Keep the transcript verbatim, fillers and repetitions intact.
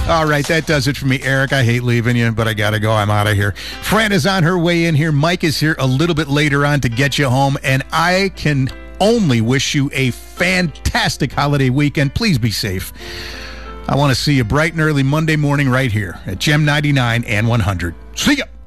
All right, that does it for me, Eric. I hate leaving you, but I got to go. I'm out of here. Fran is on her way in here. Mike is here a little bit later on to get you home, and I can only wish you a fantastic holiday weekend. Please be safe. I want to see you bright and early Monday morning right here at Gem ninety-nine and one hundred. See ya.